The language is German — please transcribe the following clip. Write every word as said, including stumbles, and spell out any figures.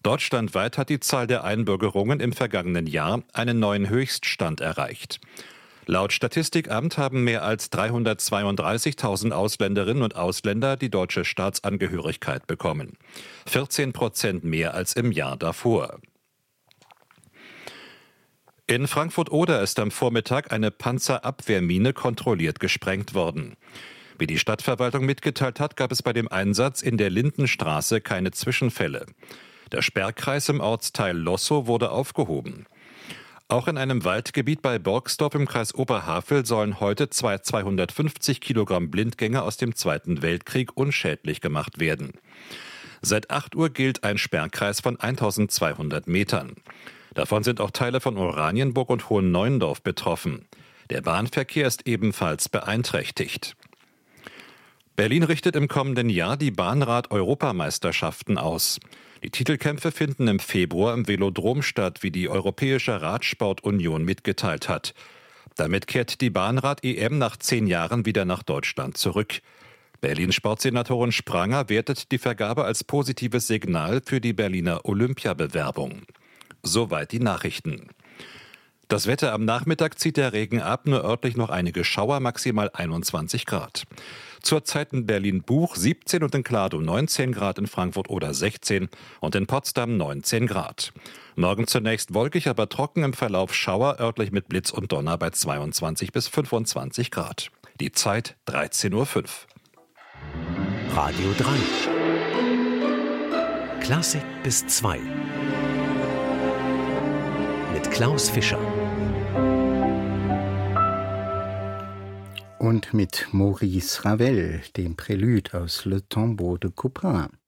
Deutschlandweit hat die Zahl der Einbürgerungen im vergangenen Jahr einen neuen Höchststand erreicht. Laut Statistikamt haben mehr als dreihundertzweiunddreißigtausend Ausländerinnen und Ausländer die deutsche Staatsangehörigkeit bekommen. vierzehn Prozent mehr als im Jahr davor. In Frankfurt-Oder ist am Vormittag eine Panzerabwehrmine kontrolliert gesprengt worden. Wie die Stadtverwaltung mitgeteilt hat, gab es bei dem Einsatz in der Lindenstraße keine Zwischenfälle. Der Sperrkreis im Ortsteil Lossow wurde aufgehoben. Auch in einem Waldgebiet bei Borgsdorf im Kreis Oberhavel sollen heute zwei zweihundertfünfzig Kilogramm Blindgänger aus dem Zweiten Weltkrieg unschädlich gemacht werden. Seit acht Uhr gilt ein Sperrkreis von eintausendzweihundert Metern. Davon sind auch Teile von Oranienburg und Hohenneuendorf betroffen. Der Bahnverkehr ist ebenfalls beeinträchtigt. Berlin richtet im kommenden Jahr die Bahnrad-Europameisterschaften aus. Die Titelkämpfe finden im Februar im Velodrom statt, wie die Europäische Radsportunion mitgeteilt hat. Damit kehrt die Bahnrad-E M nach zehn Jahren wieder nach Deutschland zurück. Berlins Sportsenatorin Spranger wertet die Vergabe als positives Signal für die Berliner Olympiabewerbung. Soweit die Nachrichten. Das Wetter: Am Nachmittag zieht der Regen ab, nur örtlich noch einige Schauer, maximal einundzwanzig Grad. Zurzeit in Berlin-Buch siebzehn und in Kladow neunzehn Grad, in Frankfurt-Oder sechzehn und in Potsdam neunzehn Grad. Morgen zunächst wolkig, aber trocken, im Verlauf Schauer, örtlich mit Blitz und Donner bei zweiundzwanzig bis fünfundzwanzig Grad. Die Zeit dreizehn Uhr fünf. Radio drei. Klassik bis zwei. Mit Klaus Fischer. Und mit Maurice Ravel, dem Prélude aus Le Tombeau de Couperin.